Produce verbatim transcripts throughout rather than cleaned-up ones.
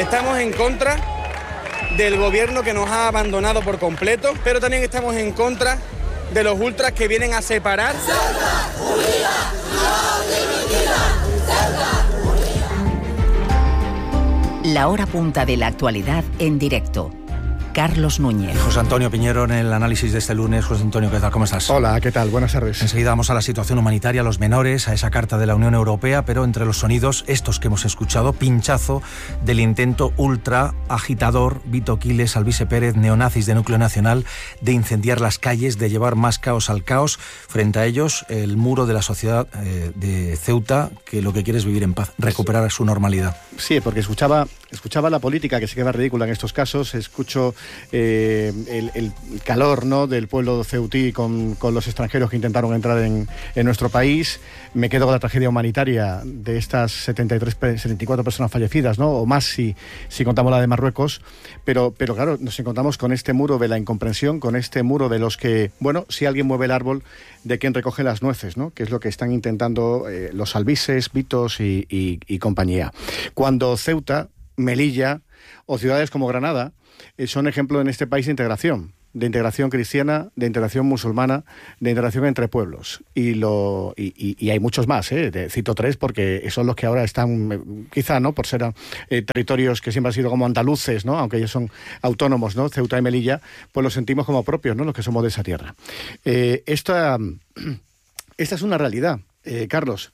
Estamos en contra del gobierno que nos ha abandonado por completo, pero también estamos en contra de los ultras que vienen a separar. Ceuta, unida, no dividida. Ceuta, unida. La hora punta de la actualidad en directo. Carlos Núñez. José Antonio Piñero en el análisis de este lunes. José Antonio, ¿qué tal? ¿Cómo estás? Hola, ¿qué tal? Buenas tardes. Enseguida vamos a la situación humanitaria, a los menores, a esa carta de la Unión Europea, pero entre los sonidos, estos que hemos escuchado, pinchazo del intento ultra agitador, Vito Quiles, Alvise Pérez, neonazis de Núcleo Nacional, de incendiar las calles, de llevar más caos al caos. Frente a ellos, el muro de la sociedad eh, de Ceuta, que lo que quiere es vivir en paz, recuperar su normalidad. Sí, porque escuchaba, escuchaba la política, que se queda ridícula en estos casos, escucho Eh, el, el calor, ¿no?, del pueblo ceutí con, con los extranjeros que intentaron entrar en, en nuestro país. Me quedo con la tragedia humanitaria de estas setenta y tres, setenta y cuatro personas fallecidas, ¿no?, o más si, si contamos la de Marruecos. Pero, pero claro, nos encontramos con este muro de la incomprensión, con este muro de los que, bueno, si alguien mueve el árbol, de quien recoge las nueces, ¿no?, que es lo que están intentando eh, los albises, Vitos y, y, y compañía. Cuando Ceuta, Melilla o ciudades como Granada eh, son ejemplo en este país de integración, de integración cristiana, de integración musulmana, de integración entre pueblos. Y lo y, y, y hay muchos más, ¿eh? De, cito tres porque son los que ahora están, quizá, ¿no?, por ser eh, territorios que siempre han sido como andaluces, ¿no?, aunque ellos son autónomos, ¿no?, Ceuta y Melilla, pues los sentimos como propios, ¿no?, los que somos de esa tierra. Eh, esta, esta es una realidad, eh, Carlos.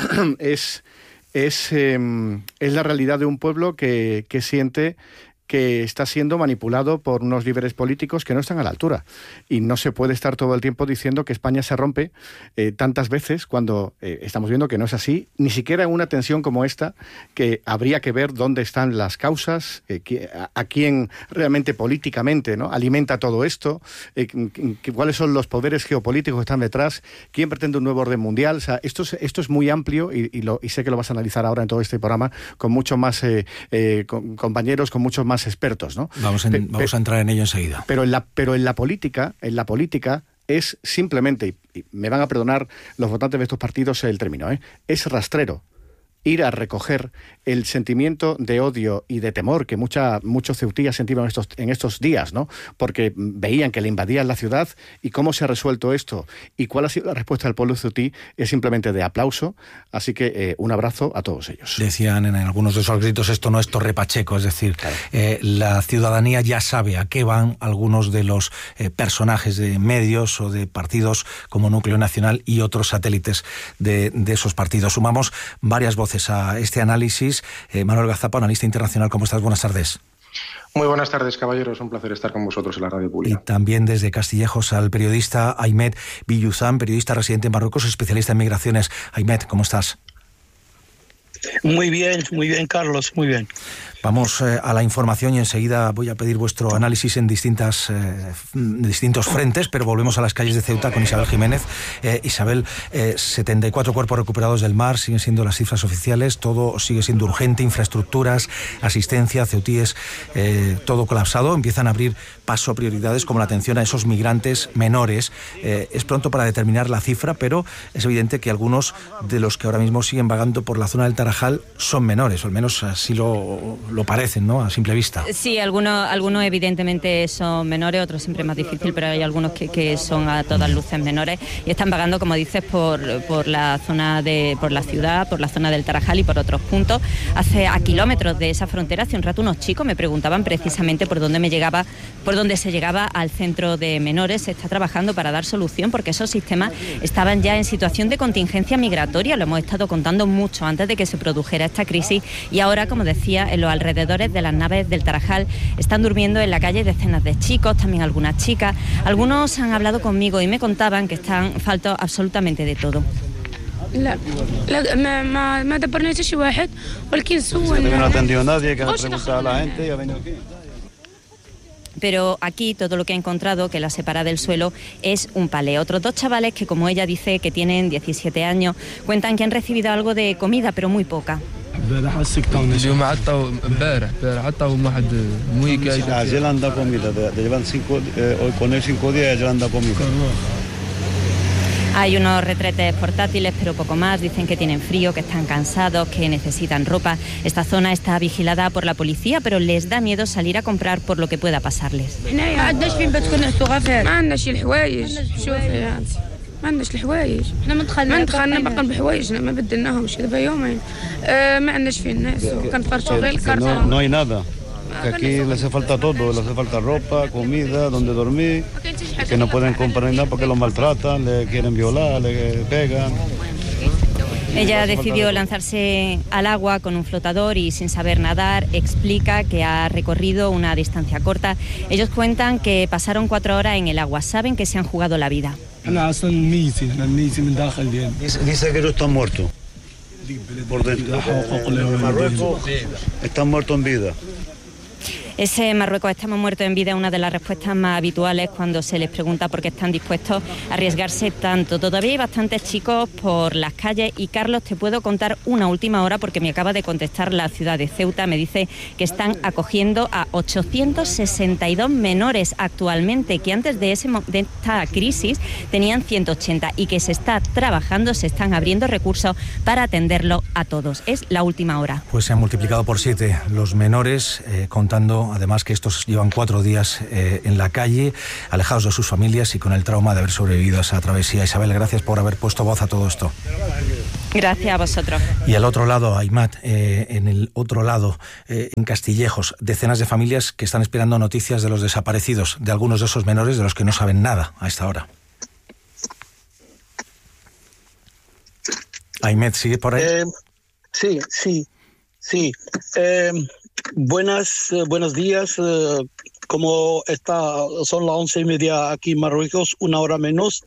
es... Es, eh, es la realidad de un pueblo que, que siente que está siendo manipulado por unos líderes políticos que no están a la altura. Y no se puede estar todo el tiempo diciendo que España se rompe eh, tantas veces cuando eh, estamos viendo que no es así, ni siquiera en una tensión como esta, que habría que ver dónde están las causas, eh, que, a, a quién realmente políticamente, ¿no?, alimenta todo esto, eh, que, cuáles son los poderes geopolíticos que están detrás, quién pretende un nuevo orden mundial. O sea, esto es, esto es muy amplio y, y, lo, y sé que lo vas a analizar ahora en todo este programa con muchos más eh, eh, con, compañeros, con muchos más expertos, ¿no? Vamos, en, Pe vamos a entrar en ello enseguida. Pero en la, pero en la política, en la política es simplemente, y me van a perdonar los votantes de estos partidos el término, ¿eh?, es rastrero ir a recoger el sentimiento de odio y de temor que mucha, muchos ceutíes sentían en estos, en estos días, ¿no?, porque veían que le invadían la ciudad. Y cómo se ha resuelto esto y cuál ha sido la respuesta del pueblo ceutí es simplemente de aplauso. Así que eh, un abrazo a todos ellos. Decían en algunos de esos gritos, esto no es Torre Pacheco, es decir, claro. eh, la ciudadanía ya sabe a qué van algunos de los eh, personajes de medios o de partidos como Núcleo Nacional y otros satélites de, de esos partidos. Sumamos varias voces a este análisis. Eh, Manuel Gazapa, analista internacional, ¿cómo estás? Buenas tardes. Muy buenas tardes, caballeros. Un placer estar con vosotros en la radio pública. Y también desde Castillejos al periodista Ahmed Villuzán, periodista residente en Marruecos, especialista en migraciones. Ahmed, ¿cómo estás? Muy bien, muy bien, Carlos, muy bien. Vamos eh, a la información y enseguida voy a pedir vuestro análisis en distintas, eh, distintos frentes, pero volvemos a las calles de Ceuta con Isabel Jiménez. Eh, Isabel, eh, setenta y cuatro cuerpos recuperados del mar, siguen siendo las cifras oficiales, todo sigue siendo urgente, infraestructuras, asistencia, ceutíes, eh, todo colapsado. Empiezan a abrir paso a prioridades como la atención a esos migrantes menores. Eh, es pronto para determinar la cifra, pero es evidente que algunos de los que ahora mismo siguen vagando por la zona del Tarajal son menores, o al menos así lo, lo parecen, ¿no?, a simple vista. Sí, algunos, algunos evidentemente son menores, otros siempre más difícil, pero hay algunos que, que son a todas luces menores y están vagando, como dices, por, por la zona de, por la ciudad, por la zona del Tarajal y por otros puntos. Hace a kilómetros de esa frontera, hace un rato unos chicos me preguntaban precisamente por dónde me llegaba, por dónde se llegaba al centro de menores. Se está trabajando para dar solución porque esos sistemas estaban ya en situación de contingencia migratoria, lo hemos estado contando mucho antes de que se produjera esta crisis, y ahora, como decía, en los alrededores de las naves del Tarajal están durmiendo en la calle decenas de chicos, también algunas chicas. Algunos han hablado conmigo y me contaban que están faltos absolutamente de todo. لا لا ما ما ما دبرناش شي واحد ولكن سولنا no atendió nadie que preguntaba a la gente y ha venido aquí. Pero aquí todo lo que ha encontrado, que la separa del suelo, es un palé. Otros dos chavales que, como ella dice, que tienen diecisiete años, cuentan que han recibido algo de comida, pero muy poca. اليوم عطاو امبارح امبارح عطاو واحد muy que ayer han dado comida, llevan cinco, hoy con él cinco días ya han dado comida. Hay unos retretes portátiles, pero poco más. Dicen que tienen frío, que están cansados, que necesitan ropa. Esta zona está vigilada por la policía, pero les da miedo salir a comprar por lo que pueda pasarles. ما عندناش الحوايج احنا ما دخلنا ما دخلنا باقا بحوايجنا ما بدلناهمش دابا يومين آه ما عندناش فين الناس كنفرشوا غير الكرتون. No hay nada. Que aquí les hace falta todo, les hace falta ropa, comida, donde dormir, que no pueden comprar nada porque los maltratan, le quieren violar, le pegan. Ella decidió lanzarse al agua con un flotador y sin saber nadar. Explica que ha recorrido una distancia corta. Ellos cuentan que pasaron cuatro horas en el agua. Saben que se han jugado la vida. Dice que ellos están muertos. Por dentro. En Marruecos están muertos en vida. Ese Marruecos estamos muertos en vida es una de las respuestas más habituales cuando se les pregunta por qué están dispuestos a arriesgarse tanto. Todavía hay bastantes chicos por las calles y Carlos, te puedo contar una última hora porque me acaba de contestar la ciudad de Ceuta. Me dice que están acogiendo a ochocientos sesenta y dos menores actualmente, que antes de, ese, de esta crisis tenían ciento ochenta y que se está trabajando, se están abriendo recursos para atenderlo a todos. Es la última hora. Pues se han multiplicado por siete los menores, eh, contando además que estos llevan cuatro días eh, en la calle, alejados de sus familias y con el trauma de haber sobrevivido a esa travesía. Isabel, gracias por haber puesto voz a todo esto. Gracias a vosotros. Y al otro lado, Aymat, eh, en el otro lado, eh, en Castillejos, decenas de familias que están esperando noticias de los desaparecidos, de algunos de esos menores de los que no saben nada a esta hora. Aymat, ¿sigue por ahí? Eh, sí, sí, sí. Eh, buenas, eh, buenos días. Eh, como está, son las once y media aquí en Marruecos, una hora menos.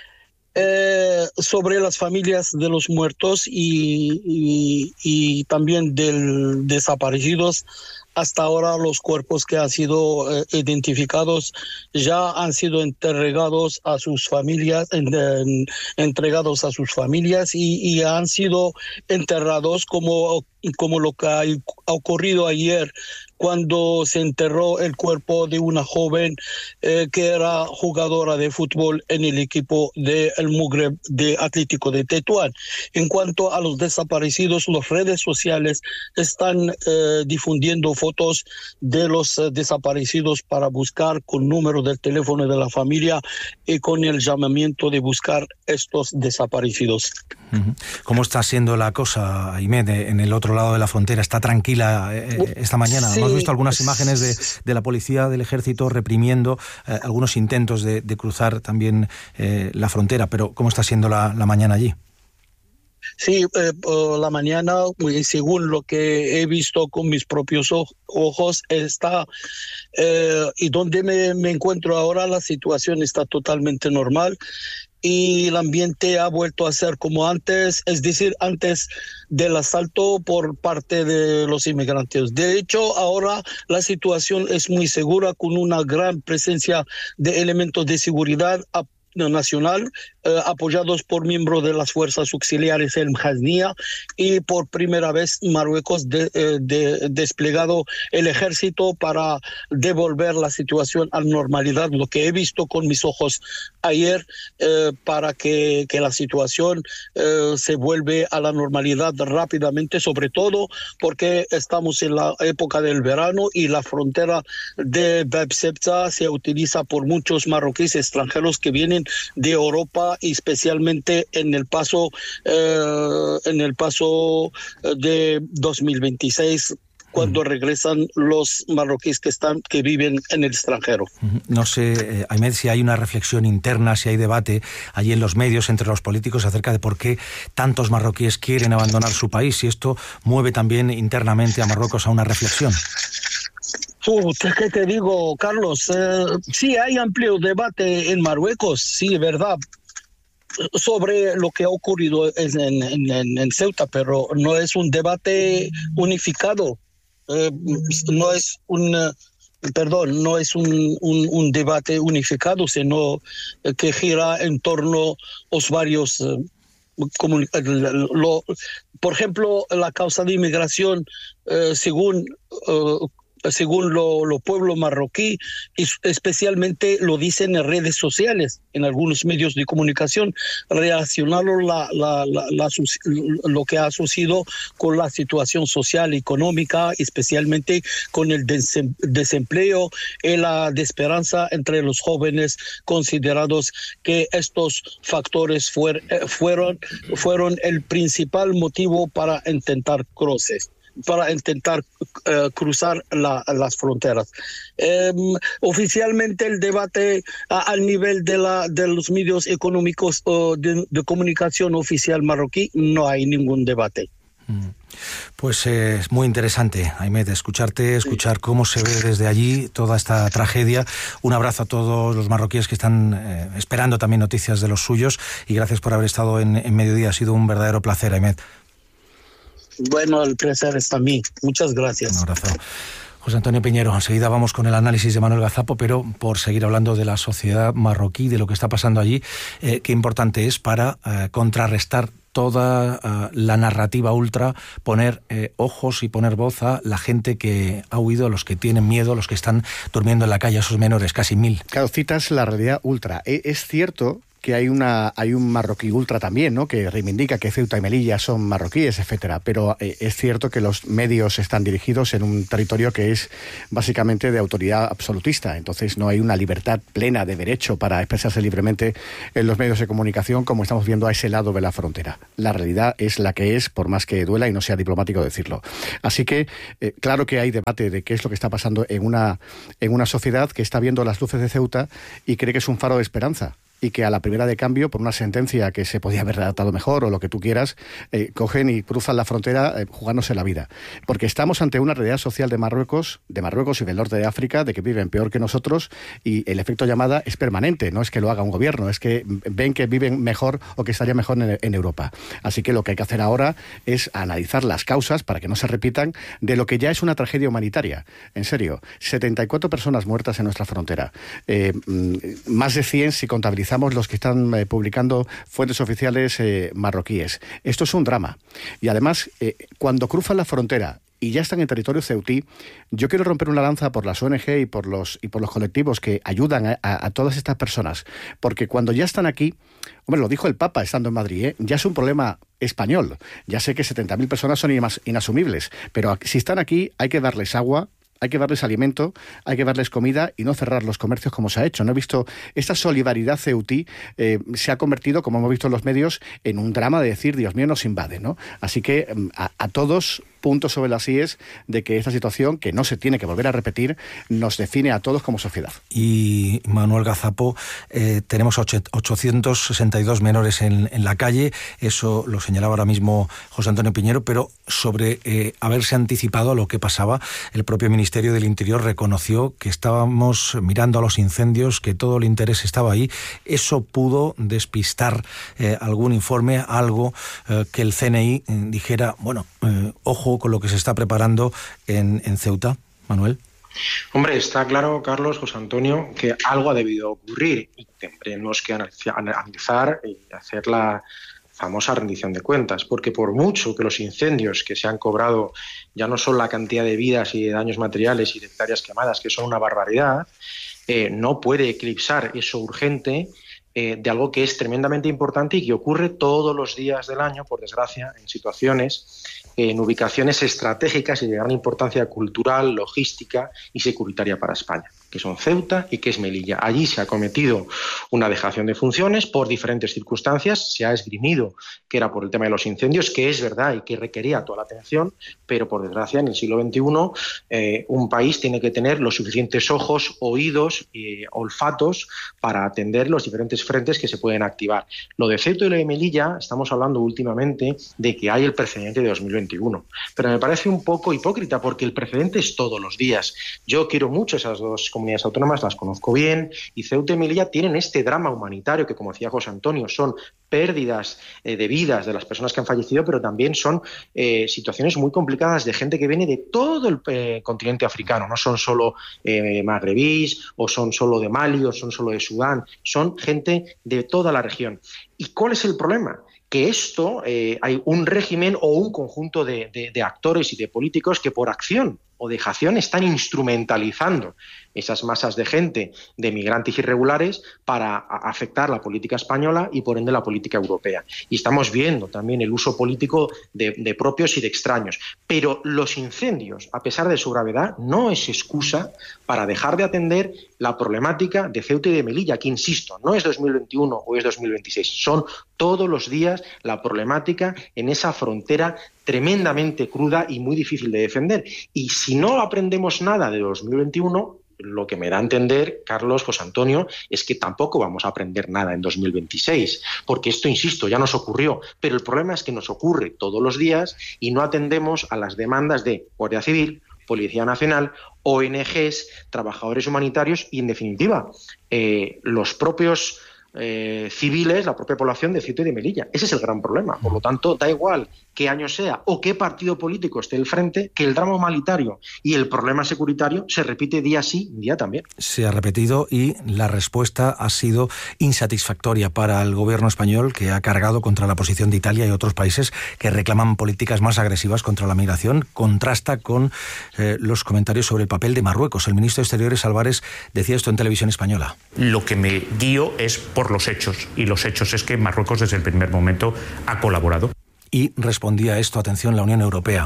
Eh, sobre las familias de los muertos y, y, y también del desaparecidos. Hasta ahora los cuerpos que han sido eh, identificados ya han sido entregados a sus familias, en, en, entregados a sus familias y, y han sido enterrados como, como lo que ha, ha ocurrido ayer cuando se enterró el cuerpo de una joven eh, que era jugadora de fútbol en el equipo del Mugreb de Atlético de Tetuán. En cuanto a los desaparecidos, las redes sociales están eh, difundiendo fotos de los eh, desaparecidos para buscar con número del teléfono de la familia y con el llamamiento de buscar estos desaparecidos. ¿Cómo está siendo la cosa, Aymat, en el otro lado de la frontera? ¿Está tranquila eh, esta mañana? Sí. Hemos visto algunas imágenes de, de la policía, del ejército reprimiendo eh, algunos intentos de, de cruzar también eh, la frontera, pero ¿cómo está siendo la, la mañana allí? Sí, eh, por la mañana, según lo que he visto con mis propios ojos, está, eh, y donde me, me encuentro ahora, la situación está totalmente normal. Y el ambiente ha vuelto a ser como antes, es decir, antes del asalto por parte de los inmigrantes. De hecho, ahora la situación es muy segura, con una gran presencia de elementos de seguridad nacional, eh, apoyados por miembros de las fuerzas auxiliares El Mjasnia, y por primera vez Marruecos de, eh, de, desplegado el ejército para devolver la situación a la normalidad, lo que he visto con mis ojos ayer, eh, para que, que la situación eh, se vuelve a la normalidad rápidamente, sobre todo porque estamos en la época del verano y la frontera de Bab Sebza se utiliza por muchos marroquíes extranjeros que vienen de Europa, y especialmente en el paso eh, en el paso de dos mil veintiséis, cuando regresan los marroquíes que están que viven en el extranjero. No sé, eh, Aymat, si hay una reflexión interna, si hay debate allí en los medios entre los políticos acerca de por qué tantos marroquíes quieren abandonar su país, si esto mueve también internamente a Marruecos a una reflexión. Uh, ¿Qué te digo, Carlos? Eh, sí, hay amplio debate en Marruecos, sí, verdad, sobre lo que ha ocurrido en, en, en, en Ceuta, pero no es un debate unificado, eh, no es un... Perdón, no es un, un, un debate unificado, sino que gira en torno a los varios... Eh, Lo, por ejemplo, la causa de inmigración, eh, según eh, según los lo pueblos marroquí, y especialmente lo dicen en redes sociales, en algunos medios de comunicación, relacionando la, la, la, la, lo que ha sucedido con la situación social y económica, especialmente con el desempleo y la desesperanza entre los jóvenes, considerados que estos factores fuer, fueron, fueron el principal motivo para intentar cruces. para intentar uh, cruzar la, las fronteras. Um, oficialmente el debate a, al nivel de, la, de los medios económicos uh, de, de comunicación oficial marroquí no hay ningún debate. Pues eh, es muy interesante, Ahmed, escucharte, escuchar cómo se ve desde allí toda esta tragedia. Un abrazo a todos los marroquíes que están eh, esperando también noticias de los suyos, y gracias por haber estado en, en Mediodía. Ha sido un verdadero placer, Ahmed. Bueno, el placer es para mí. Muchas gracias. Un abrazo. José Antonio Piñero, enseguida vamos con el análisis de Manuel Gazapo, pero por seguir hablando de la sociedad marroquí, de lo que está pasando allí, eh, qué importante es para eh, contrarrestar toda uh, la narrativa ultra, poner eh, ojos y poner voz a la gente que ha huido, los que tienen miedo, los que están durmiendo en la calle, esos menores, casi mil. Claro, citas la realidad ultra. Es cierto que hay una hay un marroquí ultra también, ¿no?, que reivindica que Ceuta y Melilla son marroquíes, etcétera. Pero eh, es cierto que los medios están dirigidos en un territorio que es básicamente de autoridad absolutista. Entonces no hay una libertad plena de derecho para expresarse libremente en los medios de comunicación, como estamos viendo a ese lado de la frontera. La realidad es la que es, por más que duela y no sea diplomático decirlo. Así que eh, claro que hay debate de qué es lo que está pasando en una en una sociedad que está viendo las luces de Ceuta y cree que es un faro de esperanza, y que a la primera de cambio, por una sentencia que se podía haber redactado mejor o lo que tú quieras, eh, cogen y cruzan la frontera eh, jugándose la vida. Porque estamos ante una realidad social de Marruecos, de Marruecos y del norte de África, de que viven peor que nosotros, y el efecto llamada es permanente, no es que lo haga un gobierno, es que ven que viven mejor o que estaría mejor en, en Europa. Así que lo que hay que hacer ahora es analizar las causas para que no se repitan de lo que ya es una tragedia humanitaria. En serio, setenta y cuatro personas muertas en nuestra frontera, eh, más de cien si contabilizamos los que están eh, publicando fuentes oficiales eh, marroquíes. Esto es un drama. Y además, eh, cuando cruzan la frontera y ya están en territorio ceutí, yo quiero romper una lanza por las O N G y por los, y por los colectivos que ayudan a, a, a todas estas personas. Porque cuando ya están aquí, hombre, lo dijo el Papa estando en Madrid, ¿eh? Ya es un problema español. Ya sé que setenta mil personas son inasumibles, pero si están aquí hay que darles agua, hay que darles alimento, hay que darles comida y no cerrar los comercios como se ha hecho. No he visto esta solidaridad ceutí, eh, se ha convertido, como hemos visto en los medios, en un drama de decir, Dios mío, nos invade, ¿no? Así que a, a todos, puntos sobre las íes de que esta situación, que no se tiene que volver a repetir, nos define a todos como sociedad. Y Manuel Gazapo, eh, tenemos ochocientos sesenta y dos menores en, en la calle, eso lo señalaba ahora mismo José Antonio Piñero, pero sobre eh, haberse anticipado a lo que pasaba, el propio Ministerio del Interior reconoció que estábamos mirando a los incendios, que todo el interés estaba ahí. Eso pudo despistar eh, algún informe, algo eh, que el C N I eh, dijera, bueno, eh, ojo con lo que se está preparando en, en Ceuta, Manuel. Hombre, está claro, Carlos, José Antonio, que algo ha debido ocurrir y tendremos que analizar y hacer la famosa rendición de cuentas, porque por mucho que los incendios que se han cobrado ya no son la cantidad de vidas y de daños materiales y de hectáreas quemadas, que son una barbaridad, eh, no puede eclipsar eso urgente eh, de algo que es tremendamente importante y que ocurre todos los días del año, por desgracia, en situaciones, en ubicaciones estratégicas y de gran importancia cultural, logística y securitaria para España, que son Ceuta y que es Melilla. Allí se ha cometido una dejación de funciones por diferentes circunstancias, se ha esgrimido que era por el tema de los incendios, que es verdad y que requería toda la atención, pero por desgracia en el siglo veintiuno eh, un país tiene que tener los suficientes ojos, oídos y olfatos para atender los diferentes frentes que se pueden activar. Lo de Ceuta y lo de Melilla, estamos hablando últimamente de que hay el precedente de dos mil veintiuno, pero me parece un poco hipócrita porque el precedente es todos los días. Yo quiero mucho esas dos comunidades autónomas, las conozco bien, y Ceuta y Melilla tienen este drama humanitario que, como decía José Antonio, son pérdidas eh, de vidas de las personas que han fallecido, pero también son eh, situaciones muy complicadas de gente que viene de todo el eh, continente africano, no son solo eh, magrebís, o son solo de Mali, o son solo de Sudán, son gente de toda la región. ¿Y cuál es el problema? Que esto, eh, hay un régimen o un conjunto de, de, de actores y de políticos que por acción o dejación están instrumentalizando esas masas de gente, de migrantes irregulares, para afectar la política española y por ende la política europea. Y estamos viendo también el uso político de, de propios y de extraños. Pero los incendios, a pesar de su gravedad, no es excusa para dejar de atender la problemática de Ceuta y de Melilla, que, insisto, no es dos mil veintiuno o es dos mil veintiséis, son todos los días la problemática en esa frontera tremendamente cruda y muy difícil de defender. Y si no aprendemos nada de dos mil veintiuno, lo que me da a entender, Carlos, José Antonio, es que tampoco vamos a aprender nada en dos mil veintiséis, porque esto, insisto, ya nos ocurrió, pero el problema es que nos ocurre todos los días y no atendemos a las demandas de Guardia Civil, Policía Nacional, O N Ges, trabajadores humanitarios y, en definitiva, eh, los propios eh, civiles, la propia población de Ceuta y de Melilla. Ese es el gran problema. Por lo tanto, da igual qué año sea o qué partido político esté al frente, que el drama humanitario y el problema securitario se repite día sí, día también. Se ha repetido y la respuesta ha sido insatisfactoria para el gobierno español, que ha cargado contra la posición de Italia y otros países que reclaman políticas más agresivas contra la migración. Contrasta con eh, los comentarios sobre el papel de Marruecos. El ministro de Exteriores, Álvarez, decía esto en Televisión Española. Lo que me guío es por los hechos, y los hechos es que Marruecos desde el primer momento ha colaborado. Y respondía a esto, atención, la Unión Europea,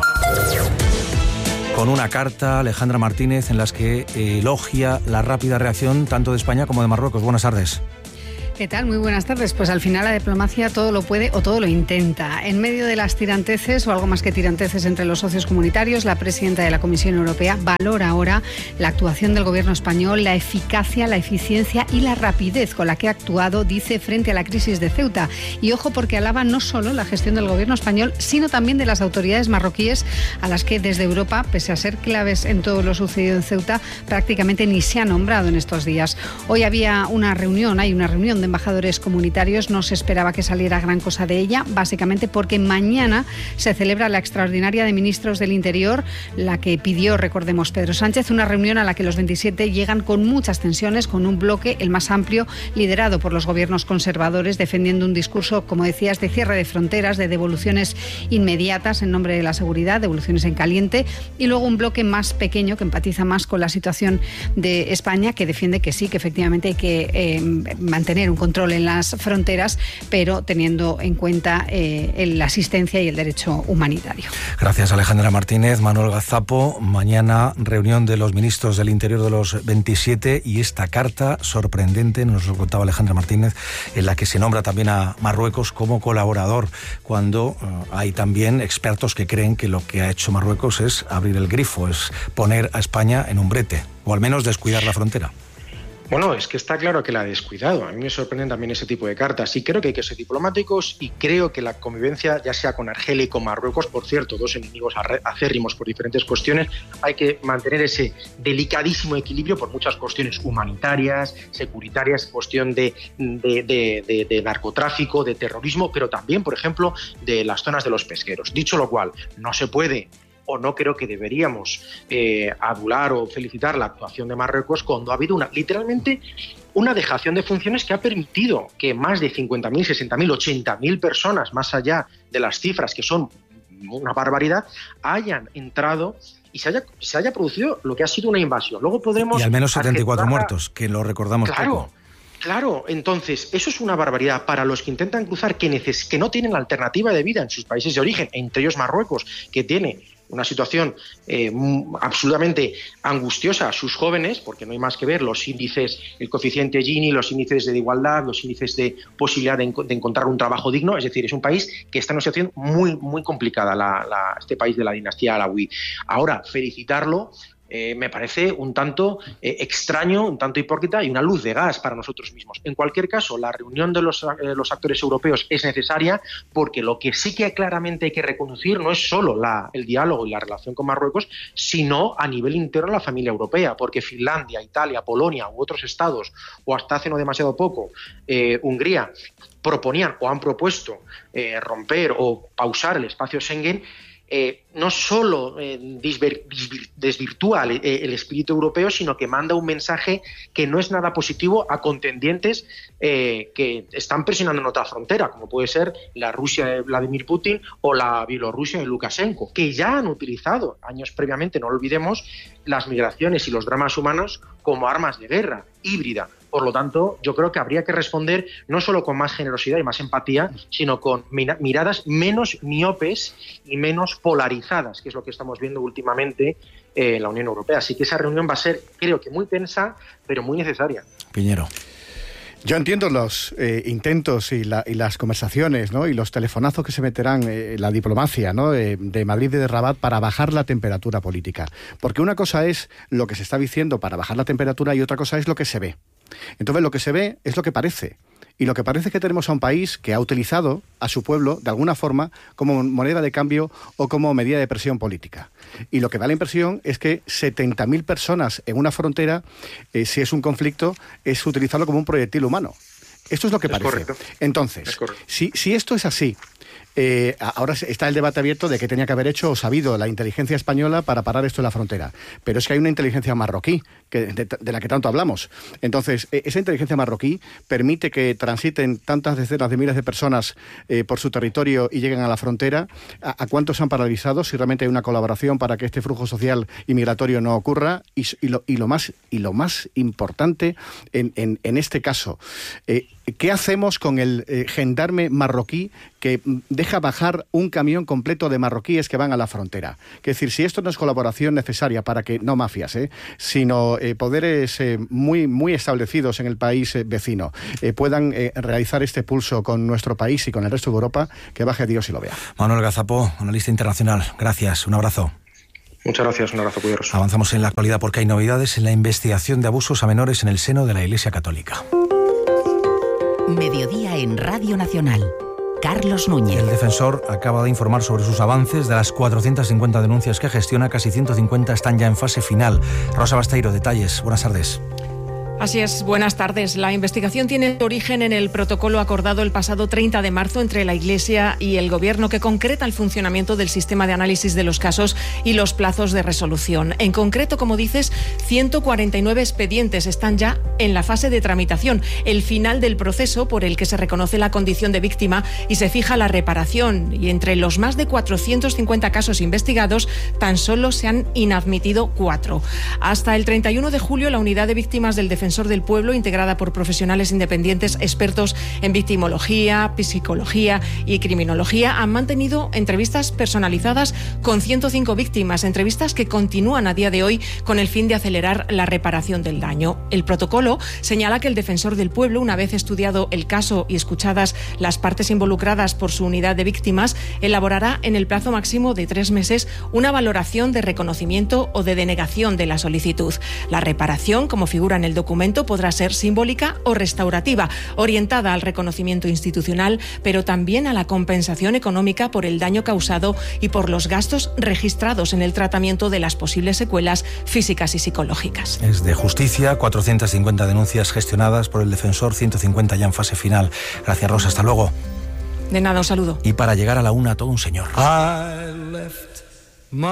con una carta, Alejandra Martínez, en las que elogia la rápida reacción tanto de España como de Marruecos. Buenas tardes. ¿Qué tal? Muy buenas tardes. Pues al final la diplomacia todo lo puede o todo lo intenta. En medio de las tiranteces o algo más que tiranteces entre los socios comunitarios, la presidenta de la Comisión Europea valora ahora la actuación del gobierno español, la eficacia, la eficiencia y la rapidez con la que ha actuado, dice, frente a la crisis de Ceuta. Y ojo, porque alaba no solo la gestión del gobierno español, sino también de las autoridades marroquíes, a las que desde Europa, pese a ser claves en todo lo sucedido en Ceuta, prácticamente ni se ha nombrado en estos días. Hoy había una reunión, hay una reunión de embajadores comunitarios. No se esperaba que saliera gran cosa de ella, básicamente porque mañana se celebra la extraordinaria de ministros del Interior, la que pidió, recordemos, Pedro Sánchez, una reunión a la que los veintisiete llegan con muchas tensiones, con un bloque, el más amplio, liderado por los gobiernos conservadores, defendiendo un discurso, como decías, de cierre de fronteras, de devoluciones inmediatas en nombre de la seguridad, devoluciones en caliente, y luego un bloque más pequeño que empatiza más con la situación de España, que defiende que sí, que efectivamente hay que eh, mantener un control en las fronteras, pero teniendo en cuenta eh, la asistencia y el derecho humanitario. Gracias, Alejandra Martínez. Manuel Gazapo, mañana reunión de los ministros del Interior de los veintisiete y esta carta sorprendente, nos lo contaba Alejandra Martínez, en la que se nombra también a Marruecos como colaborador, cuando uh, hay también expertos que creen que lo que ha hecho Marruecos es abrir el grifo, es poner a España en un brete, o al menos descuidar la frontera. Bueno, es que está claro que la ha descuidado. A mí me sorprenden también ese tipo de cartas. Y creo que hay que ser diplomáticos y creo que la convivencia, ya sea con Argelia y con Marruecos, por cierto, dos enemigos acérrimos por diferentes cuestiones, hay que mantener ese delicadísimo equilibrio por muchas cuestiones humanitarias, securitarias, cuestión de, de, de, de, de narcotráfico, de terrorismo, pero también, por ejemplo, de las zonas de los pesqueros. Dicho lo cual, no se puede o no creo que deberíamos eh, adular o felicitar la actuación de Marruecos cuando ha habido una, literalmente una dejación de funciones que ha permitido que más de cincuenta mil, sesenta mil, ochenta mil personas, más allá de las cifras que son una barbaridad, hayan entrado y se haya, se haya producido lo que ha sido una invasión. Luego podremos... Y al menos setenta y cuatro muertos, que lo recordamos claro, poco. Claro, entonces, eso es una barbaridad para los que intentan cruzar, que, neces- que no tienen alternativa de vida en sus países de origen, entre ellos Marruecos, que tiene una situación eh, absolutamente angustiosa a sus jóvenes, porque no hay más que ver los índices, el coeficiente Gini, los índices de igualdad, los índices de posibilidad de, en- de encontrar un trabajo digno. Es decir, es un país que está en una situación muy, muy complicada, la, la, este país de la dinastía alawí. Ahora, felicitarlo Eh, me parece un tanto eh, extraño, un tanto hipócrita y una luz de gas para nosotros mismos. En cualquier caso, la reunión de los, eh, los actores europeos es necesaria, porque lo que sí que claramente hay que reconducir no es solo la, el diálogo y la relación con Marruecos, sino a nivel interno la familia europea, porque Finlandia, Italia, Polonia u otros estados, o hasta hace no demasiado poco, eh, Hungría, proponían o han propuesto eh, romper o pausar el espacio Schengen. eh, no solo eh, disver, desvirtúa el, el espíritu europeo, sino que manda un mensaje que no es nada positivo a contendientes eh, que están presionando en otra frontera, como puede ser la Rusia de Vladimir Putin o la Bielorrusia de Lukashenko, que ya han utilizado años previamente, no olvidemos, las migraciones y los dramas humanos como armas de guerra híbrida. Por lo tanto, yo creo que habría que responder no solo con más generosidad y más empatía, sino con miradas menos miopes y menos polarizadas, que es lo que estamos viendo últimamente en la Unión Europea. Así que esa reunión va a ser, creo que muy tensa, pero muy necesaria. Piñero. Yo entiendo los eh, intentos y, la, y las conversaciones, ¿no?, y los telefonazos que se meterán eh, la diplomacia, ¿no?, de, de Madrid y de Rabat para bajar la temperatura política. Porque una cosa es lo que se está diciendo para bajar la temperatura y otra cosa es lo que se ve. Entonces, lo que se ve es lo que parece. Y lo que parece es que tenemos a un país que ha utilizado a su pueblo, de alguna forma, como moneda de cambio o como medida de presión política. Y lo que da la impresión es que setenta mil personas en una frontera, eh, si es un conflicto, es utilizarlo como un proyectil humano. Esto es lo que es parece. Correcto. Entonces, es correcto. Si, si esto es así, Eh, ahora está el debate abierto de qué tenía que haber hecho o sabido la inteligencia española para parar esto en la frontera. Pero es que hay una inteligencia marroquí, que, de, de la que tanto hablamos. Entonces, esa inteligencia marroquí permite que transiten tantas decenas de miles de personas eh, por su territorio y lleguen a la frontera. ¿A, a cuántos han paralizado? Si realmente hay una colaboración para que este flujo social y migratorio no ocurra. Y, y, lo, y, lo, más, y lo más importante en, en, en este caso, eh, ¿qué hacemos con el eh, gendarme marroquí que deja bajar un camión completo de marroquíes que van a la frontera? Es decir, si esto no es colaboración necesaria para que, no mafias, ¿eh? sino eh, poderes eh, muy, muy establecidos en el país eh, vecino, eh, puedan eh, realizar este pulso con nuestro país y con el resto de Europa, que baje Dios y lo vea. Manuel Gazapó, analista internacional, gracias, un abrazo. Muchas gracias, un abrazo poderoso. Avanzamos en la actualidad porque hay novedades en la investigación de abusos a menores en el seno de la Iglesia Católica. Mediodía en Radio Nacional. Carlos Núñez. El defensor acaba de informar sobre sus avances. De las cuatrocientas cincuenta denuncias que gestiona, casi ciento cincuenta están ya en fase final. Rosa Basteiro, detalles. Buenas tardes. Así es, buenas tardes. La investigación tiene origen en el protocolo acordado el pasado treinta de marzo entre la Iglesia y el Gobierno, que concreta el funcionamiento del sistema de análisis de los casos y los plazos de resolución. En concreto, como dices, ciento cuarenta y nueve expedientes están ya en la fase de tramitación, el final del proceso por el que se reconoce la condición de víctima y se fija la reparación. Y entre los más de cuatrocientos cincuenta casos investigados, tan solo se han inadmitido cuatro. Hasta el treinta y uno de julio, la Unidad de Víctimas del Defensor del Pueblo, integrada por profesionales independientes expertos en victimología, psicología y criminología, han mantenido entrevistas personalizadas con ciento cinco víctimas, entrevistas que continúan a día de hoy con el fin de acelerar la reparación del daño. El protocolo señala que el Defensor del Pueblo, una vez estudiado el caso y escuchadas las partes involucradas por su unidad de víctimas, elaborará en el plazo máximo de tres meses una valoración de reconocimiento o de denegación de la solicitud. La reparación, como figura en el documento, podrá ser simbólica o restaurativa, orientada al reconocimiento institucional, pero también a la compensación económica por el daño causado y por los gastos registrados en el tratamiento de las posibles secuelas físicas y psicológicas. Es de justicia, cuatrocientas cincuenta denuncias gestionadas por el defensor, ciento cincuenta ya en fase final. Gracias, Rosa, hasta luego. De nada, un saludo. Y para llegar a la una, todo un señor. I left my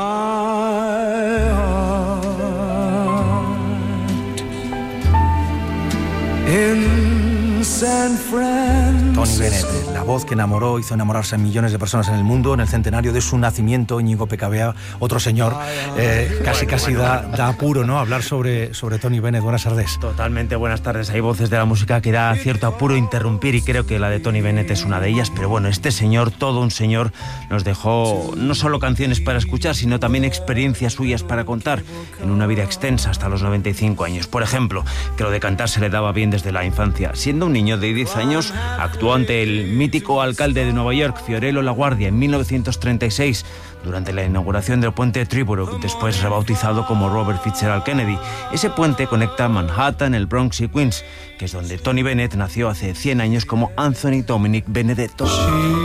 in San Francisco. Tony Bennett, la voz que enamoró, hizo enamorarse a millones de personas en el mundo en el centenario de su nacimiento. Íñigo Pecabea, otro señor, eh, casi bueno, casi bueno, da, bueno. da apuro, ¿no?, hablar sobre, sobre Tony Bennett. Buenas tardes. Totalmente, buenas tardes. Hay voces de la música que da cierto apuro interrumpir y creo que la de Tony Bennett es una de ellas, pero bueno, este señor, todo un señor, nos dejó no solo canciones para escuchar, sino también experiencias suyas para contar en una vida extensa hasta los noventa y cinco años. Por ejemplo, que lo de cantar se le daba bien desde la infancia. Siendo un niño de diez años, actuó ante el mítico alcalde de Nueva York, Fiorello LaGuardia, en mil novecientos treinta y seis, durante la inauguración del puente de Triborough, después rebautizado como Robert Fitzgerald Kennedy. Ese puente conecta Manhattan, el Bronx y Queens, que es donde Tony Bennett nació hace cien años como Anthony Dominic Benedetto.